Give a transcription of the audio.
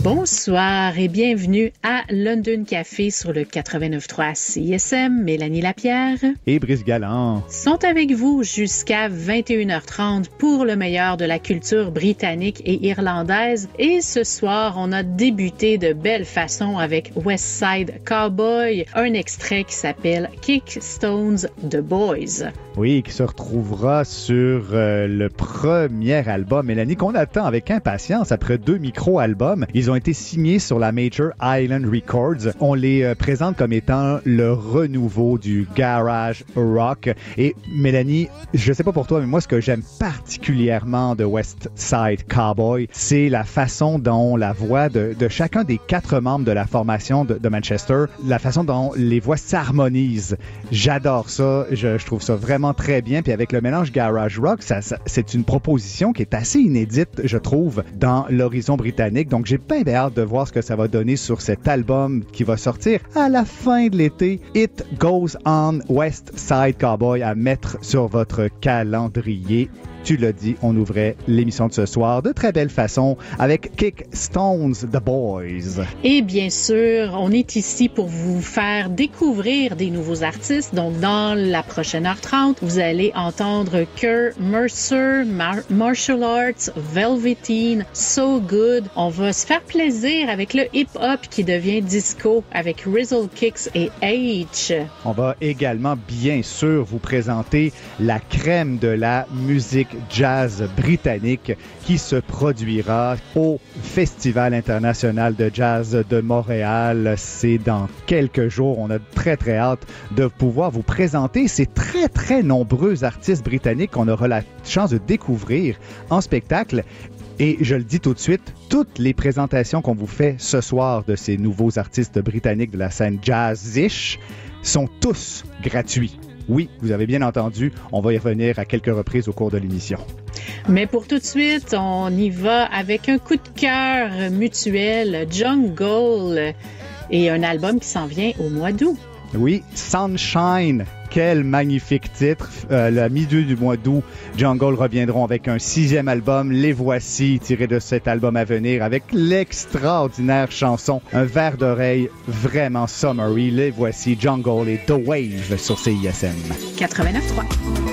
Bonsoir et bienvenue à London Café sur le 89.3 CISM. Mélanie Lapierre et Brice Galland sont avec vous jusqu'à 21h30 pour le meilleur de la culture britannique et irlandaise. Et ce soir, on a débuté de belle façon avec West Side Cowboy, un extrait qui s'appelle Kick Stones The Boys. Oui, qui se retrouvera sur le premier album, Mélanie, qu'on attend avec impatience après 2 micro-albums. Ils ont été signés sur la Major Island Records. On les présente comme étant le renouveau du garage rock. Et Mélanie, je sais pas pour toi, mais moi, ce que j'aime particulièrement de West Side Cowboy, c'est la façon dont la voix de chacun des 4 membres de la formation de Manchester, la façon dont les voix s'harmonisent. J'adore ça. Je trouve ça vraiment très bien. Puis avec le mélange garage rock, c'est une proposition qui est assez inédite, je trouve, dans l'horizon britannique. Donc, j'ai bien hâte de voir ce que ça va donner sur cet album qui va sortir à la fin de l'été. It Goes On, West Side Cowboy, à mettre sur votre calendrier. Tu l'as dit, on ouvrait l'émission de ce soir de très belle façon avec Kick Stones The Boys. Et bien sûr, on est ici pour vous faire découvrir des nouveaux artistes. Donc, dans la prochaine heure 30, vous allez entendre Kerr Mercer, Martial Arts, Velveteen, So Good. On va se faire plaisir avec le hip-hop qui devient disco avec Rizzle Kicks et H. On va également, bien sûr, vous présenter la crème de la musique jazz britannique qui se produira au Festival international de jazz de Montréal. C'est dans quelques jours. On a très, très hâte de pouvoir vous présenter ces très, très nombreux artistes britanniques qu'on aura la chance de découvrir en spectacle. Et je le dis tout de suite, toutes les présentations qu'on vous fait ce soir de ces nouveaux artistes britanniques de la scène jazz-ish sont tous gratuits. Oui, vous avez bien entendu, on va y revenir à quelques reprises au cours de l'émission. Mais pour tout de suite, on y va avec un coup de cœur mutuel, Jungle, et un album qui s'en vient au mois d'août. Oui, Sunshine. Quel magnifique titre. Le milieu du mois d'août, Jungle reviendront avec un 6e album. Les voici, tirés de cet album à venir, avec l'extraordinaire chanson, un verre d'oreille vraiment summery. Les voici, Jungle et The Wave sur CISM. 89.3.